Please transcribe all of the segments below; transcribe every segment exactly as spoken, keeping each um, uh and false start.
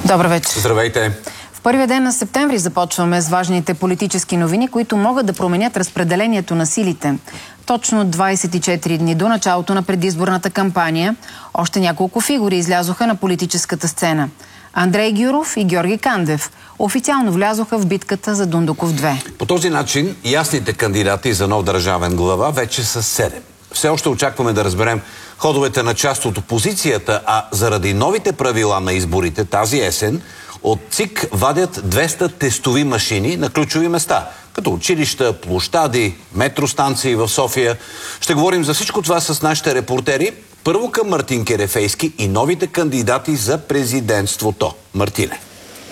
Добър вечер. Здравейте. В първия ден на септември започваме с важните политически новини, които могат да променят разпределението на силите. Точно двадесет и четири дни до началото на предизборната кампания, още няколко фигури излязоха на политическата сцена. Андрей Гюров и Георги Кандев официално влязоха в битката за Дондуков две. По този начин ясните кандидати за нов държавен глава вече са седем. Все още очакваме да разберем ходовете на част от опозицията, а заради новите правила на изборите тази есен от ЦИК вадят двеста тестови машини на ключови места, като училища, площади, метростанции в София. Ще говорим за всичко това с нашите репортери. Първо към Мартин Керефейски и новите кандидати за президентството. Мартине.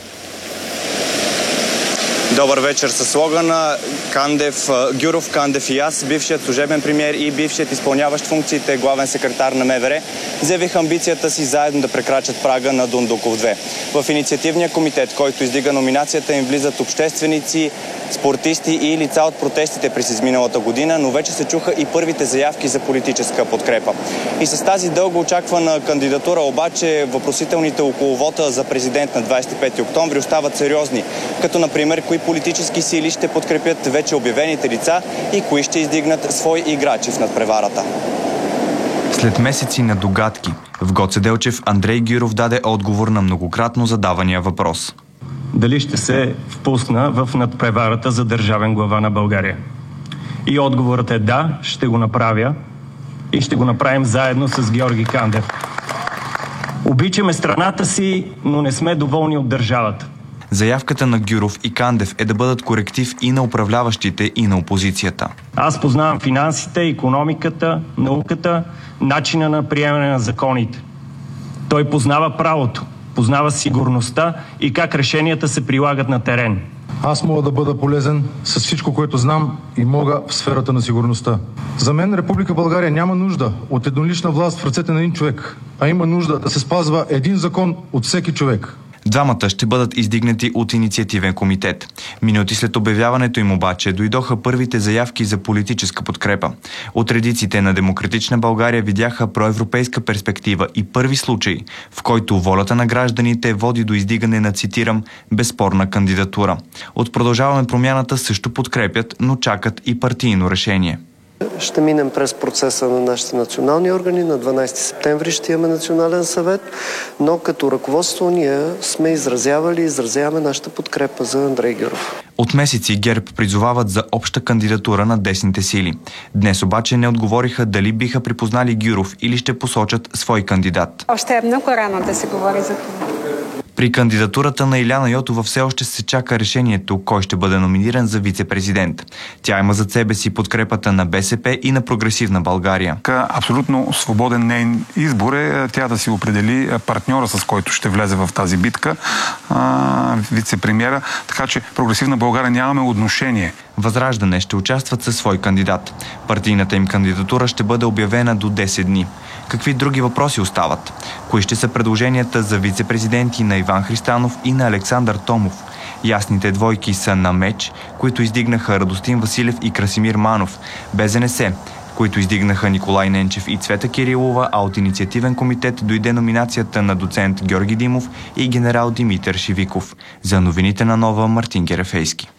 Добър вечер. Със слогана Кандев, Гюров, Кандев и аз, бившият служебен премиер и бившият изпълняващ функциите главен секретар на МВР, заявиха амбицията си заедно да прекрачат прага на Дондуков две. В инициативния комитет, който издига номинацията, им влизат общественици, спортисти и лица от протестите през изминалата година, но вече се чуха и първите заявки за политическа подкрепа. И с тази дълго очаквана кандидатура обаче въпросителните около вота за президент на двадесет и пети октомври остават сериозни, като например кои политически сили ще подкрепят вече обявените лица и кои ще издигнат свои играчи в надпреварата. След месеци на догадки, в Гоце Делчев Андрей Гюров даде отговор на многократно задавания въпрос. Дали ще се впусна в надпреварата за държавен глава на България? И отговорът е да, ще го направя и ще го направим заедно с Георги Кандев. Обичаме страната си, но не сме доволни от държавата. Заявката на Гюров и Кандев е да бъдат коректив и на управляващите, и на опозицията. Аз познавам финансите, икономиката, науката, начина на приемане на законите. Той познава правото, познава сигурността и как решенията се прилагат на терен. Аз мога да бъда полезен с всичко, което знам и мога в сферата на сигурността. За мен Република България няма нужда от еднолична власт в ръцете на един човек, а има нужда да се спазва един закон от всеки човек. Двамата ще бъдат издигнати от инициативен комитет. Минути след обявяването им обаче дойдоха първите заявки за политическа подкрепа. От редиците на Демократична България видяха проевропейска перспектива и първи случай, в който волята на гражданите води до издигане на, цитирам, безспорна кандидатура. От Продължаваме промяната също подкрепят, но чакат и партийно решение. Ще минем през процеса на нашите национални органи. На дванадесети септември ще имаме национален съвет, но като ръководство ние сме изразявали и изразяваме нашата подкрепа за Андрей Гюров. От месеци ГЕРБ призовават за обща кандидатура на десните сили. Днес обаче не отговориха дали биха припознали Гюров или ще посочат свой кандидат. Още е много рано да се говори за това. При кандидатурата на Иляна Йотова все още се чака решението кой ще бъде номиниран за вице-президент. Тя има зад себе си подкрепата на БСП и на Прогресивна България. Абсолютно свободен нейн избор е тя да си определи партньора, с който ще влезе в тази битка, вице-премиера, така че Прогресивна България нямаме отношение. Възраждане ще участват със свой кандидат. Партийната им кандидатура ще бъде обявена до десет дни. Какви други въпроси остават? Кои ще са предложенията за вице-президенти на Иван Христанов и на Александър Томов? Ясните двойки са на меч, които издигнаха Радостин Василев и Красимир Манов, БЗНС, които издигнаха Николай Ненчев и Цвета Кирилова, а от инициативен комитет дойде номинацията на доцент Георги Димов и генерал Димитър Шивиков. За новините на Нова, Мартин Керефейски.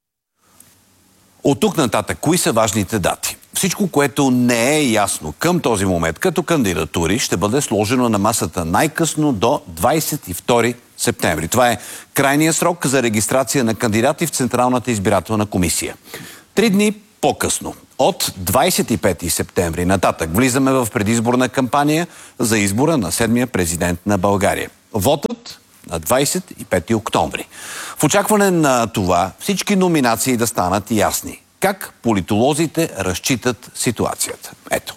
От тук нататък, кои са важните дати? Всичко, което не е ясно към този момент като кандидатури, ще бъде сложено на масата най-късно до двадесет и втори септември. Това е крайният срок за регистрация на кандидати в Централната избирателна комисия. Три дни по-късно, от двадесет и пети септември нататък, влизаме в предизборна кампания за избора на седмия президент на България. Вотът на двадесет и пети октомври. В очакване на това всички номинации да станат ясни. Как политолозите разчитат ситуацията? Ето.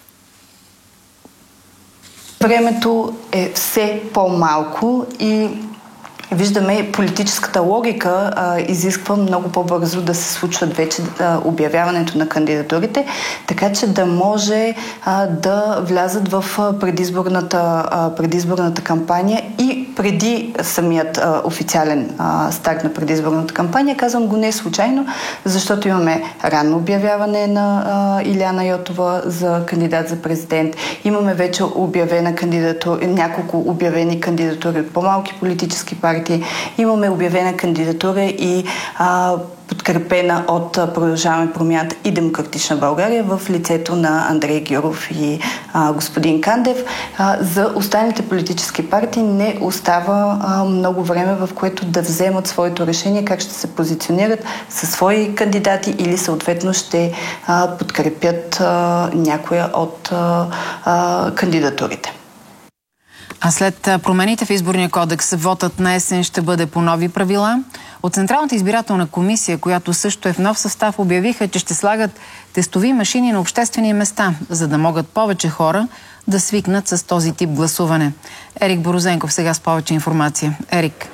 Времето е все по-малко и виждаме политическата логика а, изисква много по-бързо да се случват вече а, обявяването на кандидатурите, така че да може а, да влязат в предизборната, а, предизборната кампания и преди самият а, официален а, старт на предизборната кампания. Казвам го не случайно, защото имаме ранно обявяване на а, Илияна Йотова за кандидат за президент. Имаме вече обявена кандидатура, няколко обявени кандидатури от по-малки политически партии. Имаме обявена кандидатура и а, подкрепена от Продължаваме промяната и Демократична България в лицето на Андрей Гюров и а, господин Кандев. А, за останалите политически партии не остава а, много време, в което да вземат своето решение как ще се позиционират със свои кандидати или съответно ще а, подкрепят а, някоя от а, а, кандидатурите. А след промените в изборния кодекс, вотът на есен ще бъде по нови правила. От Централната избирателна комисия, която също е в нов състав, обявиха, че ще слагат тестови машини на обществени места, за да могат повече хора да свикнат с този тип гласуване. Ерик Борозенков сега с повече информация. Ерик.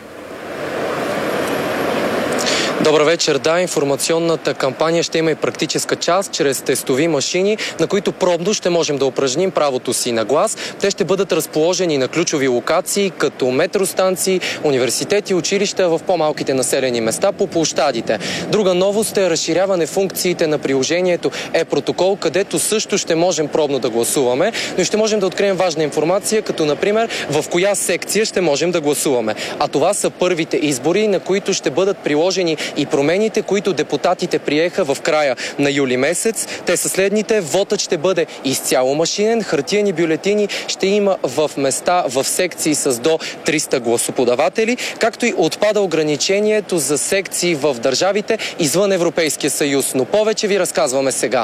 Добър вечер. Да, информационната кампания ще има и практическа част чрез тестови машини, на които пробно ще можем да упражним правото си на глас. Те ще бъдат разположени на ключови локации, като метростанции, университети, училища в по-малките населени места по площадите. Друга новост е разширяване функциите на приложението е-протокол, където също ще можем пробно да гласуваме, но ще можем да открием важна информация, като например в коя секция ще можем да гласуваме. А това са първите избори, на които ще бъдат приложени и промените, които депутатите приеха в края на юли месец. Те са следните. Вотът ще бъде изцяло машинен. Хартиени бюлетини ще има в места, в секции с до триста гласоподаватели, както и отпада ограничението за секции в държавите извън Европейския съюз. Но повече ви разказваме сега.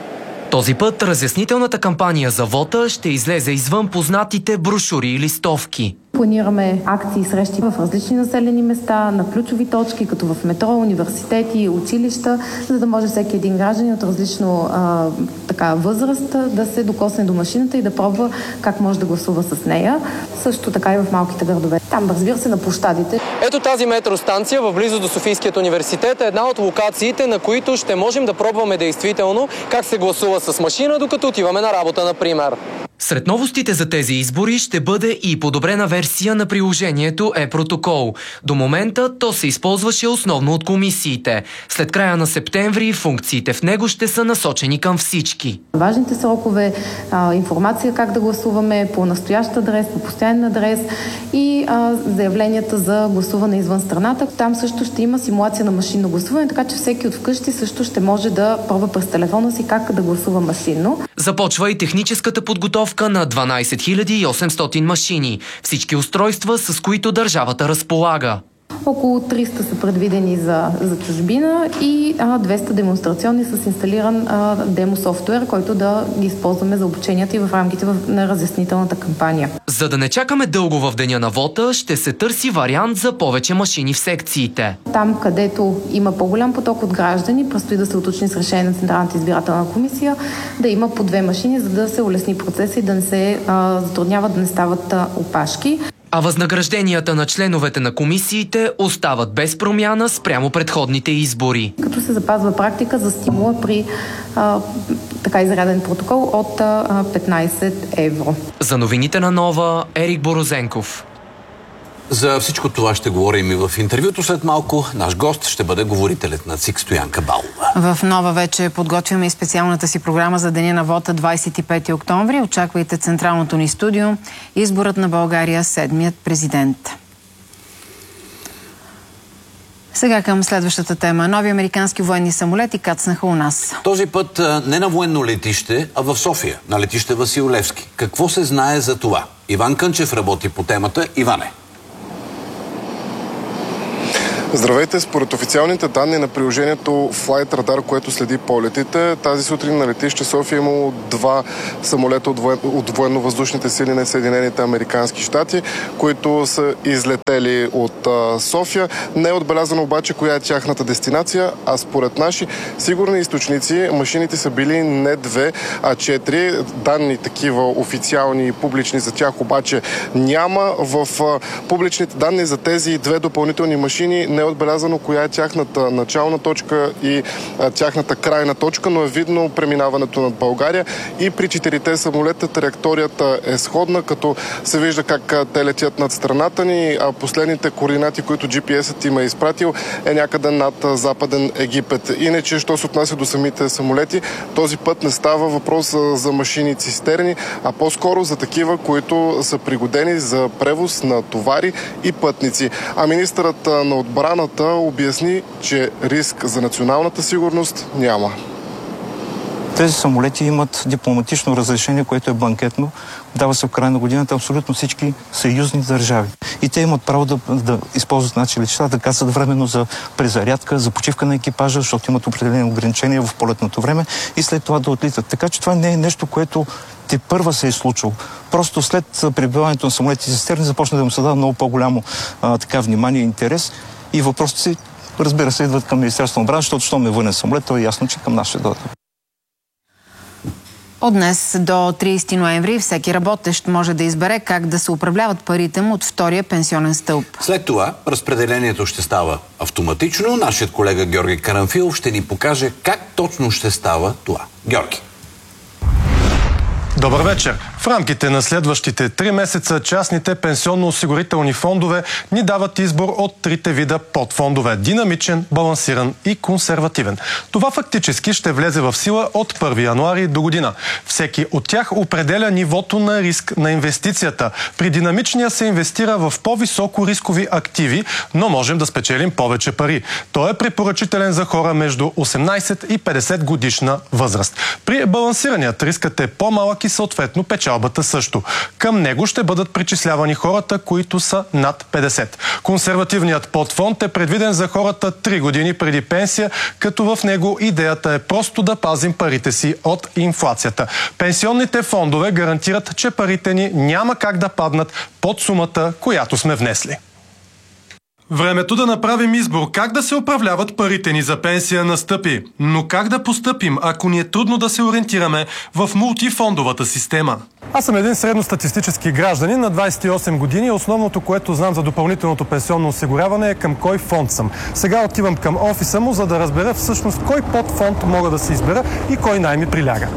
Този път разяснителната кампания за вота ще излезе извън познатите брошури и листовки. Планираме акции и срещи в различни населени места, на ключови точки, като в метро, университети, училища, за да може всеки един гражданин от различно а, така, възраст да се докосне до машината и да пробва как може да гласува с нея. Също така и в малките градове. Там, разбира се, на площадите. Ето тази метростанция в близо до Софийският университет е една от локациите, на които ще можем да пробваме действително как се гласува с машина, докато отиваме на работа, например. Сред новостите за тези избори ще бъде и подобрена версия на приложението е-протокол. До момента то се използваше основно от комисиите. След края на септември функциите в него ще са насочени към всички. Важните срокове, а, информация как да гласуваме по настоящ адрес, по постоянен адрес и а, заявленията за гласуване извън страната. Там също ще има симулация на машинно гласуване, така че всеки от вкъщи също ще може да пробва през телефона си как да гласува машинно. Започва и техническата подготовка на дванадесет хиляди и осемстотин машини. Всички устройства, с които държавата разполага. Около триста са предвидени за, за чужбина и а, двеста демонстрационни с инсталиран а, демо софтуер, който да ги използваме за обученията и в рамките в, на разяснителната кампания. За да не чакаме дълго в деня на вота, ще се търси вариант за повече машини в секциите. Там, където има по-голям поток от граждани, предстои да се уточни с решение на Централната избирателна комисия, да има по две машини, за да се улесни процеса и да не се а, затрудняват, да не стават а, опашки. А възнагражденията на членовете на комисиите остават без промяна спрямо предходните избори. Като се запазва практика за стимула при а, така изряден протокол от а, петнадесет евро. За новините на Нова, Ерик Борозенков. За всичко това ще говорим и в интервюто след малко. Наш гост ще бъде говорителят на ЦИК Стоянка Балова. В Нова вече подготвяме и специалната си програма за деня на вота двадесет и пети октомври. Очаквайте централното ни студио. Изборът на България, седмият президент. Сега към следващата тема. Нови американски военни самолети кацнаха у нас. Този път не на военно летище, а в София, на летище Васил Левски. Какво се знае за това? Иван Кънчев работи по темата. Иване. Здравейте! Според официалните данни на приложението Flight Radar, което следи полетите, тази сутрин на летище София е имало два самолета от, воен... от военно-въздушните сили на Съединените американски щати, които са излетели от а, София. Не е отбелязано обаче коя е тяхната дестинация, а според наши сигурни източници машините са били не две, а четири. Данни такива официални и публични за тях обаче няма. В а, публичните данни за тези две допълнителни машини не е отбелязано коя е тяхната начална точка и а, тяхната крайна точка, но е видно преминаването над България и при четирите самолета траекторията е сходна, като се вижда как а, те летят над страната ни, а последните координати, които джи пи ес-ът им е изпратил, е някъде над а, Западен Египет. Иначе, що се отнася до самите самолети, този път не става въпрос а, за машини цистерни, а по-скоро за такива, които са пригодени за превоз на товари и пътници. А министърът на отбраната обясни, че риск за националната сигурност няма. Тези самолети имат дипломатично разрешение, което е бланкетно. Дава се в края на годината абсолютно всички съюзни държави. И те имат право да, да използват наши летища, да кацат временно за презарядка, за почивка на екипажа, защото имат определени ограничения в полетното време и след това да отлитат. Така че това не е нещо, което те първа се е случило. Просто след прибиването на самолетите цистерни започна да му се дава много по-голямо а, така внимание и интерес. И въпросите си, разбира се, идват към Министерството на отбрана, защото щом е вънен самолет, то е ясно, че към нас ще дойде. От днес до тридесети ноември всеки работещ може да избере как да се управляват парите му от втория пенсионен стълб. След това разпределението ще става автоматично. Нашият колега Георги Карамфилов ще ни покаже как точно ще става това. Георги. Добър вечер! В рамките на следващите три месеца частните пенсионно-осигурителни фондове ни дават избор от трите вида подфондове – динамичен, балансиран и консервативен. Това фактически ще влезе в сила от първи януари до година. Всеки от тях определя нивото на риск на инвестицията. При динамичния се инвестира в по-високо рискови активи, но можем да спечелим повече пари. Той е препоръчителен за хора между осемнайсет и петдесет годишна възраст. При балансираният рискът е по-малък и съответно печалбата също. Към него ще бъдат причислявани хората, които са над петдесет. Консервативният подфонд е предвиден за хората три години преди пенсия, като в него идеята е просто да пазим парите си от инфлацията. Пенсионните фондове гарантират, че парите ни няма как да паднат под сумата, която сме внесли. Времето да направим избор как да се управляват парите ни за пенсия настъпи. Но как да постъпим, ако ни е трудно да се ориентираме в мултифондовата система? Аз съм един средностатистически гражданин на двайсет и осем години и основното, което знам за допълнителното пенсионно осигуряване е към кой фонд съм. Сега отивам към офиса му, за да разбера всъщност кой подфонд мога да се избера и кой най-ми приляга.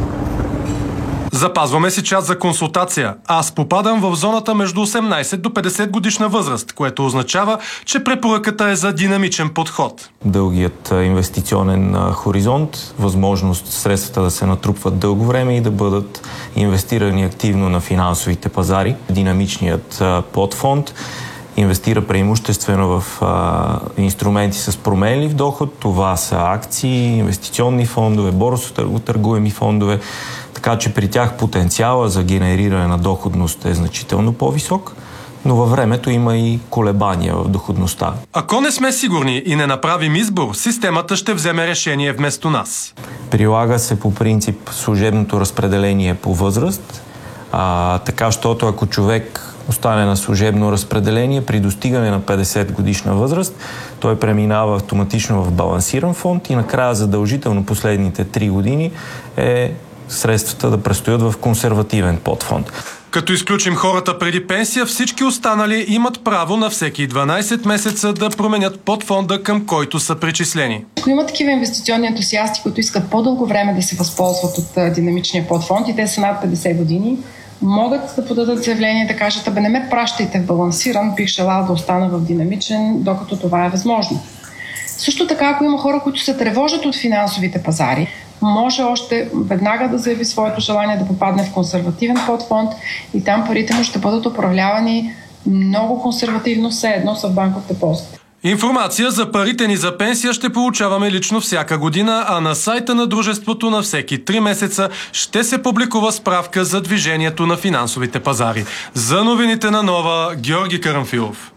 Запазваме си час за консултация. Аз попадам в зоната между осемнайсет до петдесет годишна възраст, което означава, че препоръката е за динамичен подход. Дългият инвестиционен хоризонт, възможност средствата да се натрупват дълго време и да бъдат инвестирани активно на финансовите пазари. Динамичният подфонд инвестира преимуществено в а, инструменти с променлив доход. Това са акции, инвестиционни фондове, борсотъргуеми фондове. Така че при тях потенциала за генериране на доходност е значително по-висок, но във времето има и колебания в доходността. Ако не сме сигурни и не направим избор, системата ще вземе решение вместо нас. Прилага се по принцип служебното разпределение по възраст, а, така защото ако човек остане на служебно разпределение при достигане на петдесет годишна възраст, той преминава автоматично в балансиран фонд и накрая задължително последните три години е средствата да престоят в консервативен подфонд. Като изключим хората преди пенсия, всички останали имат право на всеки дванайсет месеца да променят подфонда, към който са причислени. Ако има такива инвестиционни ентусиасти, които искат по-дълго време да се възползват от динамичния подфонд и те са над петдесет години, могат да подадат заявление да кажат: абе, не ме пращайте в балансиран, бих желала да остана в динамичен, докато това е възможно. Също така, ако има хора, които се тревожат от финансовите пазари, може още веднага да заяви своето желание да попадне в консервативен подфонд и там парите му ще бъдат управлявани много консервативно, все едно са в банков депозит. Информация за парите ни за пенсия ще получаваме лично всяка година, а на сайта на дружеството на всеки три месеца ще се публикува справка за движението на финансовите пазари. За новините на Нова, Георги Карамфилов.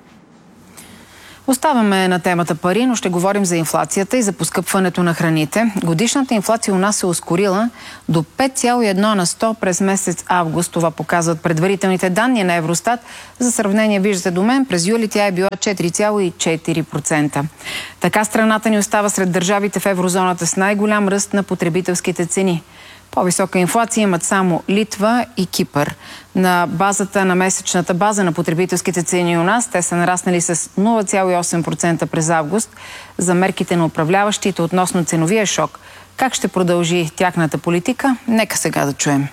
Оставаме на темата пари, но ще говорим за инфлацията и за поскъпването на храните. Годишната инфлация у нас се ускорила до пет цяло и едно на сто през месец август. Това показват предварителните данни на Евростат. За сравнение, виждате до мен, през юли тя е била четири цяло и четири процента. Така страната ни остава сред държавите в еврозоната с най-голям ръст на потребителските цени. По-висока инфлация имат само Литва и Кипър. На базата на месечната база на потребителските цени у нас те са нараснали с нула цяло и осем процента през август. За мерките на управляващите относно ценовия шок, как ще продължи тяхната политика, нека сега да чуем.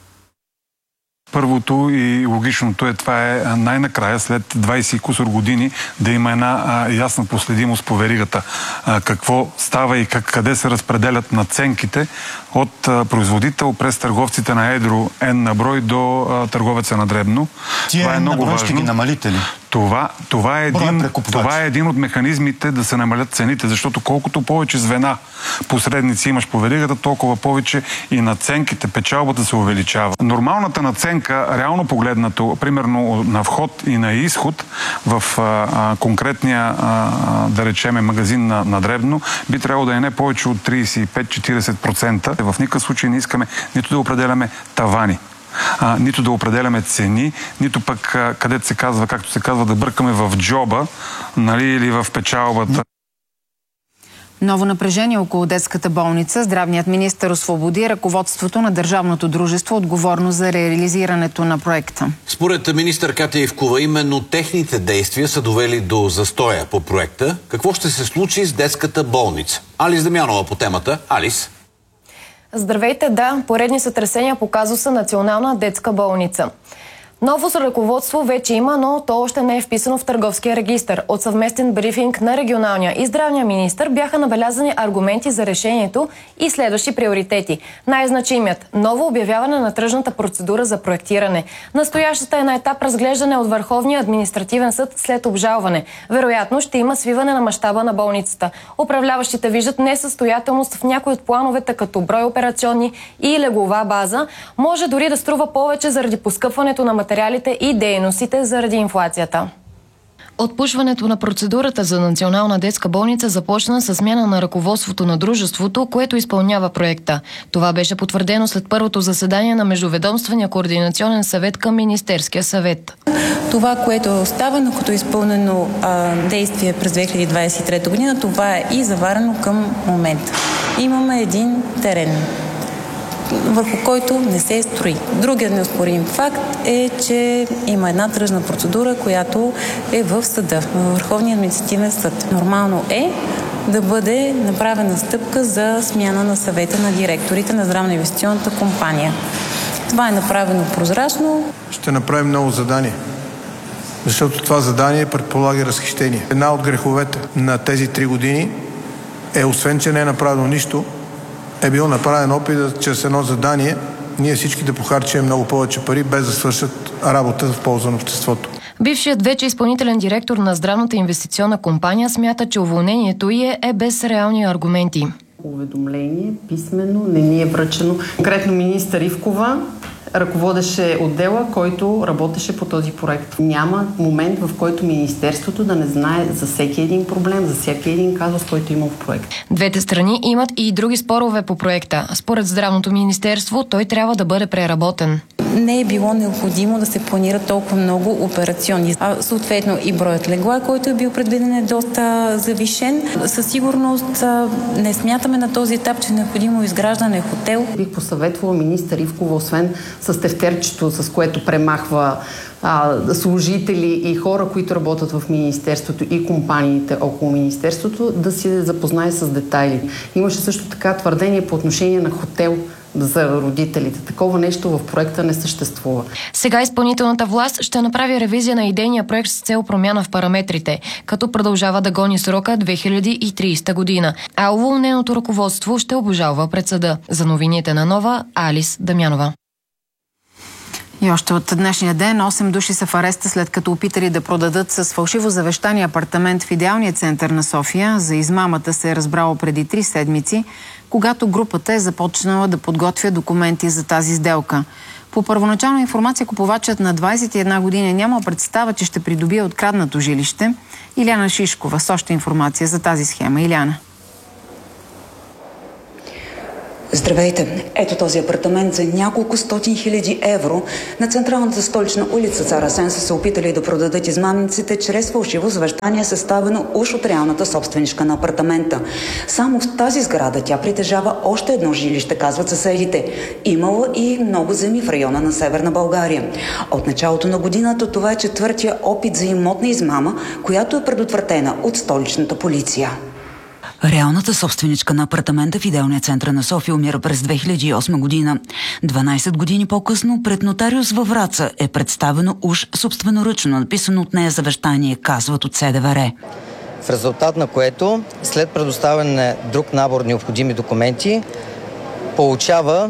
Първото и логичното е, това е най-накрая, след двайсет и кусор години, да има една а, ясна последимост по веригата. А, какво става и как, къде се разпределят надценките от а, производител през търговците на едро N на брой до а, търговеца на дребно. Тия това е много важно. Ще ги намалите ли? Това, това, е един, това е един от механизмите да се намалят цените, защото колкото повече звена посредници имаш по веригата, толкова повече и надценките, печалбата се увеличава. Нормалната надценка, реално погледнато, примерно на вход и на изход в а, а, конкретния, а, да речеме, магазин на, на дребно, би трябвало да е не повече от трийсет и пет до четирийсет процента. В никакъв случай не искаме нито да определяме тавани, А, нито да определяме цени, нито пък а, където се казва, както се казва, да бъркаме в джоба, нали, или в печалбата. Ново напрежение около детската болница. Здравният министър освободи ръководството на държавното дружество, отговорно за реализирането на проекта. Според министър Катя Ивкова, именно техните действия са довели до застоя по проекта. Какво ще се случи с детската болница? Алис Дамянова по темата. Алис. Здравейте, да, поредни сътресения по казуса Национална детска болница. Ново ръководство вече има, но то още не е вписано в търговския регистър. От съвместен брифинг на регионалния и здравния министър бяха набелязани аргументи за решението и следващи приоритети. Най-значимият – ново обявяване на тръжната процедура за проектиране. Настоящата е на етап разглеждане от Върховния административен съд след обжалване. Вероятно ще има свиване на мащаба на болницата. Управляващите виждат несъстоятелност в някои от плановете, като брой операционни и леглова база. Може дори да струва повече заради поскъпването на материалите и дейностите заради инфлацията. Отпушването на процедурата за Национална детска болница започна с смяна на ръководството на дружеството, което изпълнява проекта. Това беше потвърдено след първото заседание на Междуведомствения координационен съвет към Министерския съвет. Това, което е оставено като изпълнено а, действие през две хиляди двадесет и трета година, това е и заварено към момента. Имаме един терен, върху който не се строи. Другият неоспорим факт е, че има една тръжна процедура, която е в съда, в Върховния административен съд. Нормално е да бъде направена стъпка за смяна на съвета на директорите на здравно-инвестиционната компания. Това е направено прозрачно. Ще направим ново задание, защото това задание предполага разхищение. Една от греховете на тези три години е, освен че не е направено нищо, е бил направен опит да, чрез едно задание ние всички да похарчим много повече пари, без да свършат работа в полза на обществото. Бившият вече изпълнителен директор на здравната инвестиционна компания смята, че уволнението й е, е без реални аргументи. Уведомление писмено не ни е връчено. Конкретно министър Ивкова ръководеше отдела, който работеше по този проект. Няма момент, в който Министерството да не знае за всеки един проблем, за всеки един казус, който има в проект. Двете страни имат и други спорове по проекта. Според Здравното министерство, той трябва да бъде преработен. Не е било необходимо да се планират толкова много операционни. А, съответно и броят легла, който е бил предвиден, е доста завишен. Със сигурност а, не смятаме на този етап, че е необходимо изграждане хотел. Бих посъветвала министър Ивкова, освен с тефтерчето, с което премахва а, служители и хора, които работят в Министерството и компаниите около Министерството, да се запознае с детайли. Имаше също така твърдение по отношение на хотел за родителите. Такова нещо в проекта не съществува. Сега изпълнителната власт ще направи ревизия на идейния проект с цел промяна в параметрите, като продължава да гони срока две хиляди и тридесета година. А уволненото ръководство ще обжалва пред съда. За новините на Нова, Алис Дамянова. И още от днешния ден осем души са в ареста, след като опитали да продадат с фалшиво завещание апартамент в идеалния център на София. За измамата се е разбрало преди три седмици, когато групата е започнала да подготвя документи за тази сделка. По първоначална информация, купувачът на двадесет и една години няма представа, че ще придобие откраднато жилище. Иляна Шишкова с още информация за тази схема. Иляна. Здравейте! Ето този апартамент за няколко стотин хиляди евро на централната столична улица Цар Асен са се опитали да продадат измамниците чрез фалшиво завещание, съставено уж от реалната собственичка на апартамента. Само в тази сграда тя притежава още едно жилище, казват съседите. Имала и много земи в района на Северна България. От началото на годината това е четвъртия опит за имотна измама, която е предотвратена от столичната полиция. Реалната собственичка на апартамента в идеалния център на София умира през две хиляди и осма година. дванайсет години по-късно пред нотариус във Враца е представено уж собственоръчно написано от нея завещание, казват от СДВР. В резултат на което, след предоставяне на друг набор необходими документи, получава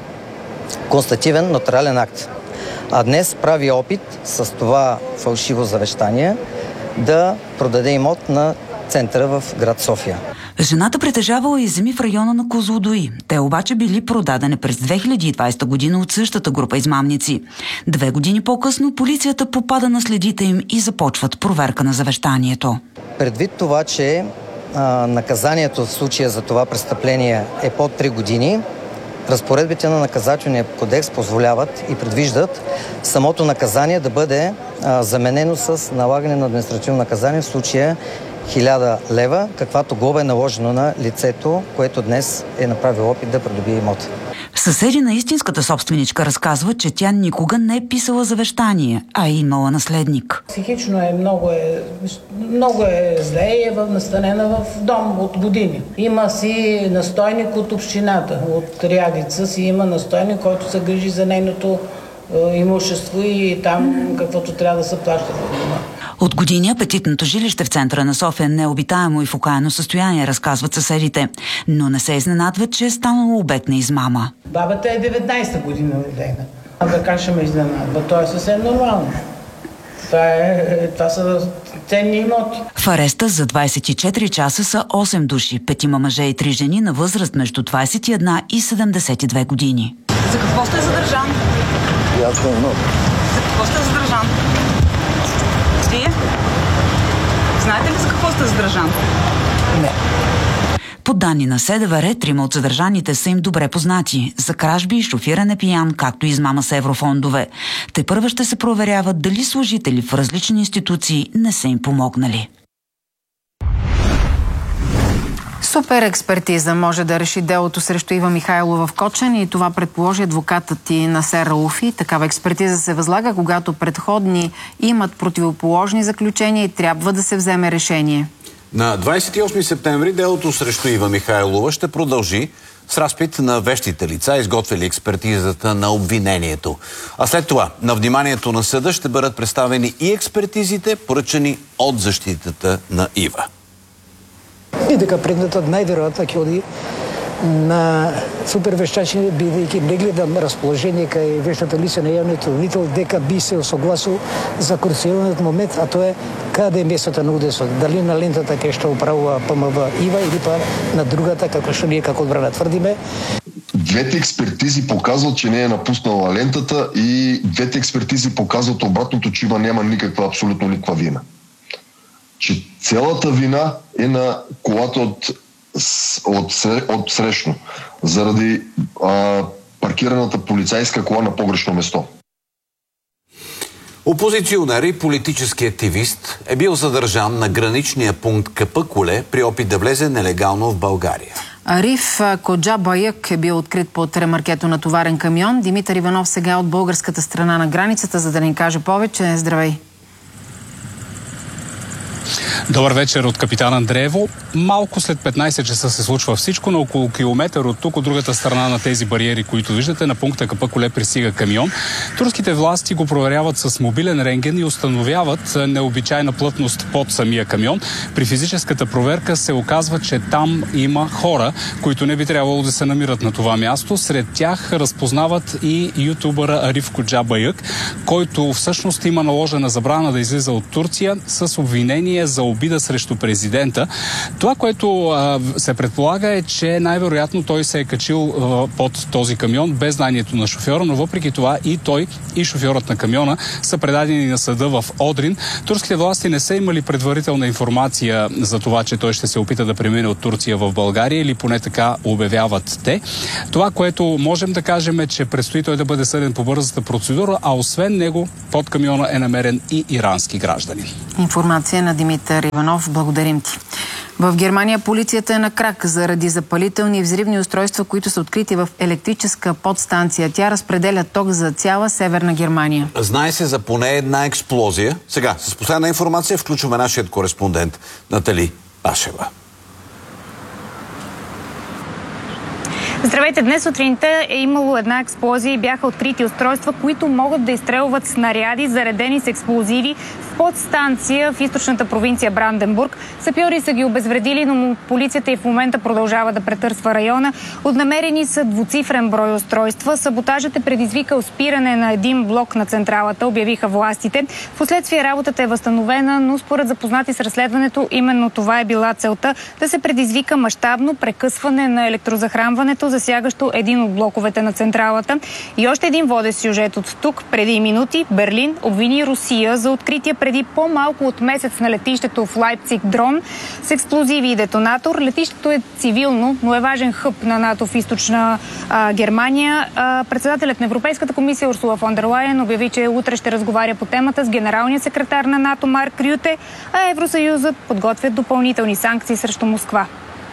констативен нотариален акт. А днес прави опит с това фалшиво завещание да продаде имот на центъра в град София. Жената притежавала и земи в района на Козлодуй. Те обаче били продадени през две хиляди и двайсета година от същата група измамници. Две години по-късно полицията попада на следите им и започват проверка на завещанието. Предвид това, че а, наказанието в случая за това престъпление е под три години, разпоредбите на наказателния кодекс позволяват и предвиждат самото наказание да бъде а, заменено с налагане на административно наказание, в случая хиляда лева, каквато глоба е наложено на лицето, което днес е направило опит да придобие имота. Съседи на истинската собственичка разказват, че тя никога не е писала завещание, а е имала наследник. Психично е много, е много е зле и е настанена в дом от години. Има си настойник от общината, от Рядица си има настойник, който се грижи за нейното е, имущество и там каквото трябва да се плаща в дома. От години апетитното жилище в центъра на София е необитаемо и в окаяно състояние, разказват съседите. Но не се изненадват, че е станало обект на измама. Бабата е деветнайсета година родена. А да как ще ме изненадва? Това е съвсем нормално. Това, е, това са ценни имоти. В ареста за двайсет и четири часа са осем души, петима мъже и три жени на възраст между двайсет и една и седемдесет и две години. За какво сте задържан? Ясно е много. За какво сте задържан? Вие? Знаете ли за какво сте задържан? Не. По данни на СДВР, трима от задържаните са им добре познати за кражби и шофиране пиян, както и измама с еврофондове. Те първа ще се проверяват дали служители в различни институции не са им помогнали. Супер експертиза може да реши делото срещу Ива Михайлова в Кочен и това предположи адвокатът и Насер Рауфи. Такава експертиза се възлага, когато предходни имат противоположни заключения и трябва да се вземе решение. На двайсет и осми септември делото срещу Ива Михайлова ще продължи с разпит на вещите лица, изготвили експертизата на обвинението. А след това на вниманието на съда ще бъдат представени и експертизите, поръчани от защитата на Ива. И дека предметот најверојатно ќе оди на супервештачи, бидејќи не гледам расположение кај вештата лице на јавниот обвинител дека би се осогласил за круцијалниот момент, а тоа е каде е местото на удесот. Дали на лентата кај што управува ПМВ Ива или па на другата, како што ние како одбрана тврдиме. Двете експертизи показват, че не е напуснала лентата и двете експертизи показват обратното, че Ива няма никаква, абсолютно никаква вина. Че цялата вина е на колата от, от, от срещно, заради а, паркираната полицейска кола на погрешно место. Опозиционер и политически активист е бил задържан на граничния пункт Капъкуле при опит да влезе нелегално в България. Ариф Коджабайък е бил открит под ремаркето на товарен камион. Димитър Иванов сега от българската страна на границата, за да ни каже повече. Здравей! Добър вечер от капитан Андреево. Малко след петнайсет часа се случва всичко. На около километър от тук, от другата страна на тези бариери, които виждате, на пункта Капъкуле пристига камион. Турските власти го проверяват с мобилен рентген и установяват необичайна плътност под самия камион. При физическата проверка се оказва, че там има хора, които не би трябвало да се намират на това място. Сред тях разпознават и ютубъра Ариф Коджабайък, който всъщност има наложена забрана да излиза от Турция с обвинение за обида срещу президента. Това, което а, се предполага е, че най-вероятно той се е качил а, под този камион без знанието на шофьора, но въпреки това и той, и шофьорът на камиона са предадени на съда в Одрин. Турските власти не са имали предварителна информация за това, че той ще се опита да премине от Турция в България, или поне така обявяват те. Това, което можем да кажем е, че предстои той да бъде съден по бързата процедура, а освен него под камиона е намерен и ирански гражданин. Информация на Димитър Иванов. Благодарим ти. В Германия полицията е на крак заради запалителни и взривни устройства, които са открити в електрическа подстанция. Тя разпределя ток за цяла Северна Германия. Знае се за поне една експлозия. Сега, с последна информация включваме нашият кореспондент Натали Пашева. Здравейте! Днес сутринта е имало една експлозия и бяха открити устройства, които могат да изстрелват снаряди, заредени с експлозиви в подстанция в източната провинция Бранденбург. Сапьори са ги обезвредили, но полицията и в момента продължава да претърсва района. Отнамерени са двуцифрен брой устройства. Саботажът е предизвикал спиране на един блок на централата, обявиха властите. Впоследствие работата е възстановена, но според запознати с разследването, именно това е била целта – да се предизвика мащабно прекъсване на електрозахранването, засягащо един от блоковете на централата. И още един водещ сюжет от тук. Преди минути Берлин обвини Русия за откритие преди по-малко от месец на летището в Лайпциг дрон с експлозиви и детонатор. Летището е цивилно, но е важен хъб на НАТО в източна а, Германия. А, председателят на Европейската комисия Урсула фон дер Лайен обяви, че утре ще разговаря по темата с генералния секретар на НАТО Марк Рюте, а Евросъюзът подготвят допълнителни санкции срещу Москва.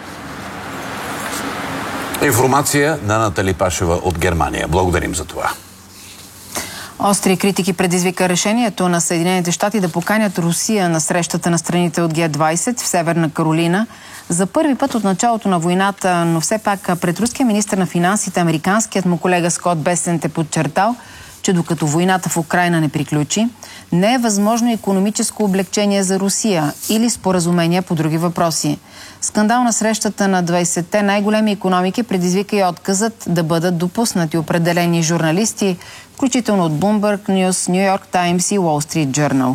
Информация на Натали Пашева от Германия. Благодарим за това. Остри критики предизвика решението на Съединените щати да поканят Русия на срещата на страните от Ге двайсет в Северна Каролина. За първи път от началото на войната, но все пак пред руския министър на финансите, американският му колега Скот Бесент е подчертал, че докато войната в Украйна не приключи, не е възможно икономическо облегчение за Русия или споразумения по други въпроси. Скандал на срещата на двайсетте най-големи икономики предизвика и отказът да бъдат допуснати определени журналисти, включително от Bloomberg News, New York Times и Wall Street Journal.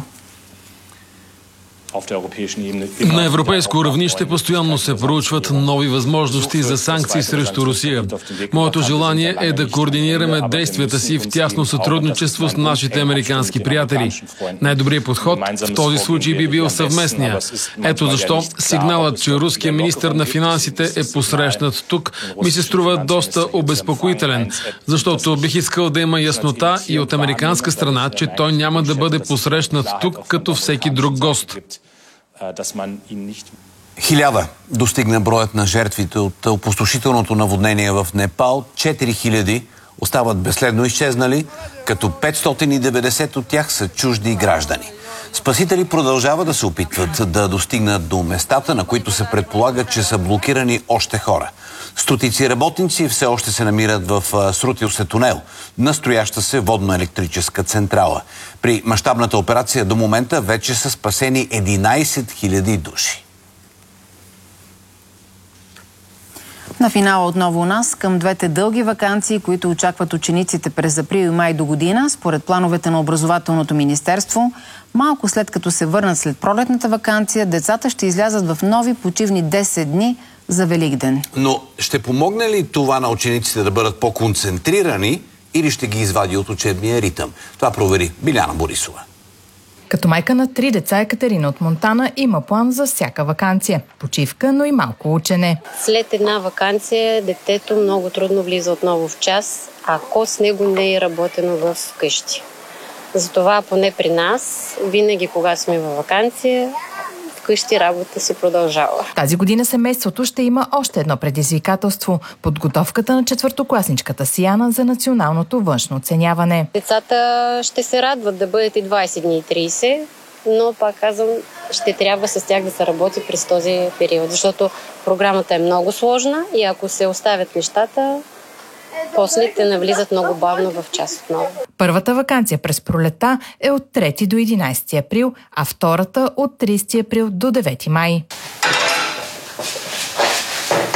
На европейско равнище постоянно се проучват нови възможности за санкции срещу Русия. Моето желание е да координираме действията си в тясно сътрудничество с нашите американски приятели. Най-добрият подход в този случай би бил съвместния. Ето защо сигналът, че руският министър на финансите е посрещнат тук, ми се струва доста обезпокоителен, защото бих искал да има яснота и от американска страна, че той няма да бъде посрещнат тук като всеки друг гост. Хиляда достигна броят на жертвите от опустошителното наводнение в Непал. четири хиляди остават безследно изчезнали, като петстотин и деветдесет от тях са чужди граждани. Спасители продължават да се опитват да достигнат до местата, на които се предполага, че са блокирани още хора. Стотици работници все още се намират в срутил се тунел на строяща се водно-електрическа централа. При мащабната операция до момента вече са спасени единайсет хиляди души. На финала отново у нас към двете дълги ваканции, които очакват учениците през април и май до година, според плановете на Образователното министерство. Малко след като се върнат след пролетната ваканция, децата ще излязат в нови почивни десет дни за Великден. Но ще помогне ли това на учениците да бъдат по-концентрирани или ще ги извади от учебния ритъм? Това провери Биляна Борисова. Като майка на три деца, Екатерина от Монтана има план за всяка ваканция. Почивка, но и малко учене. След една ваканция детето много трудно влиза отново в час, ако с него не е работено в къщи. Затова поне при нас, винаги кога сме във ваканция, вкъщи работа се продължава. Тази година семейството ще има още едно предизвикателство – подготовката на четвъртокласничката Сияна за националното външно оценяване. Децата ще се радват да бъдат и двайсет дни и трийсет, но пак казвам, ще трябва с тях да се работи през този период, защото програмата е много сложна и ако се оставят нещата, после те навлизат много бавно в час отново. Първата ваканция през пролета е от трети до единайсети април, а втората от трийсети април до девети май.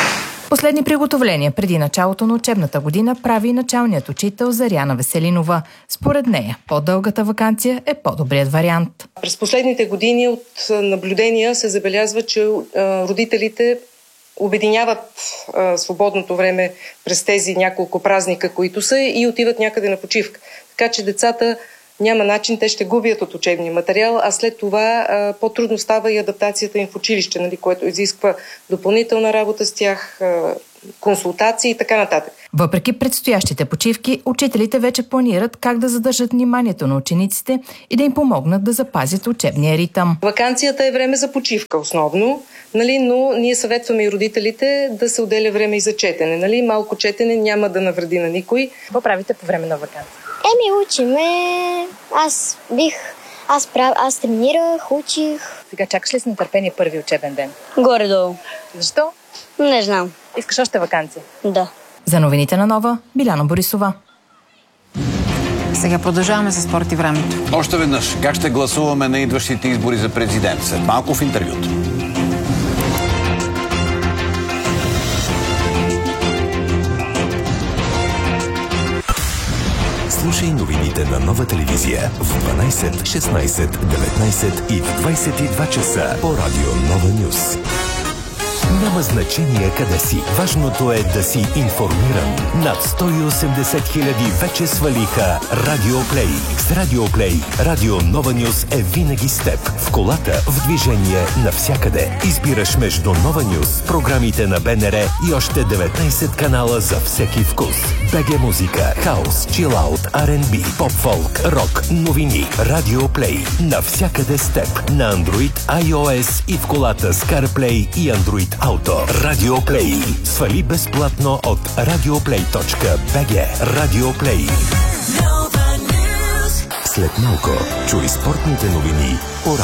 Последни приготовления преди началото на учебната година прави и началният учител Заряна Веселинова. Според нея, по-дългата ваканция е по-добрият вариант. През последните години от наблюдения се забелязва, че родителите обединяват а, свободното време през тези няколко празника, които са, и отиват някъде на почивка. Така че децата няма начин, те ще губят от учебния материал, а след това а, по-трудно става и адаптацията им в училище, нали, което изисква допълнителна работа с тях, а, консултации и така нататък. Въпреки предстоящите почивки, учителите вече планират как да задържат вниманието на учениците и да им помогнат да запазят учебния ритъм. Ваканцията е време за почивка основно, нали, но ние съветваме и родителите да се отделя време и за четене. Нали? Малко четене няма да навреди на никой. Какво правите по време на ваканция? Еми, учиме. Аз бих... Аз, прав... аз тренирах, учих. Сега чакаш ли с нетърпение първи учебен ден? Горе-долу. Защо? Не знам. Искаш още ваканция? Да. За новините на Нова, Биляна Борисова. Сега продължаваме с спорт и времето. Още веднъж, как ще гласуваме на идващите избори за президент? След малко в интервюто. Слушай новините на Нова телевизия в дванайсет, шестнайсет, деветнайсет и в двайсет и два часа по радио Нова Нюс. Няма значение къде си. Важното е да си информиран. Над сто и осемдесет хиляди вече свалиха Радиоплей. С Радиоплей Радио Нова Нюс е винаги с теб. В колата, в движение, навсякъде. Избираш между Нова Нюс, програмите на БНР и още деветнайсет канала за всеки вкус. БГ музика, хаус, чилаут, Ар енд Би, поп-фолк, рок, новини. Радиоплей. Навсякъде с теб. На Android, iOS и в колата с CarPlay и Android Auto. Радиоплей. Свали безплатно от радиоплей точка би джи. Радиоплей. След малко чуй спортните новини.